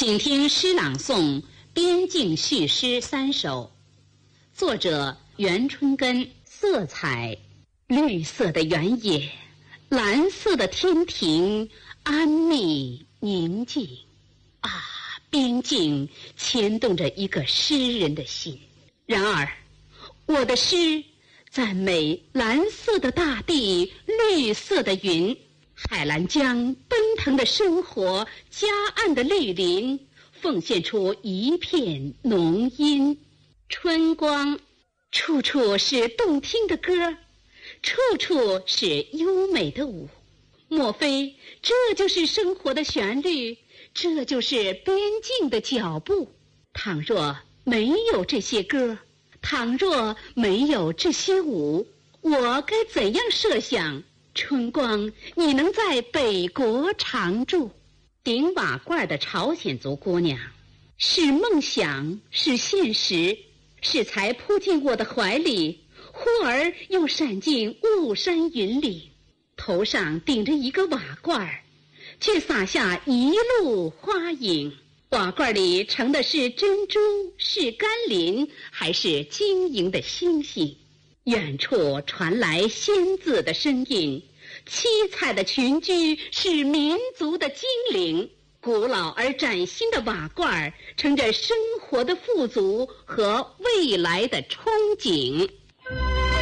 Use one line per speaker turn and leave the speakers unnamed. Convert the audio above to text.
请听诗朗诵《边境序诗3首》，作者袁春根。色彩：绿色的原野，蓝色的天庭，安谧宁静。啊，边境牵动着一个诗人的心。然而，我的诗赞美蓝色的大地，绿色的云，海蓝江奔腾的生活，夹岸的绿林，奉献出一片浓荫。春光，处处是动听的歌，处处是优美的舞。莫非这就是生活的旋律，这就是边境的脚步？倘若没有这些歌，倘若没有这些舞，我该怎样设想春光你能在北国常驻？顶瓦罐的朝鲜族姑娘，是梦想，是现实，是才扑进我的怀里，忽而又闪进雾山云里。头上顶着一个瓦罐，却洒下一路花影。瓦罐里盛的是珍珠，是甘霖，还是晶莹的星星？远处传来仙字的声音，七彩的群居是民族的精灵。古老而崭新的瓦罐盛着生活的富足和未来的憧憬。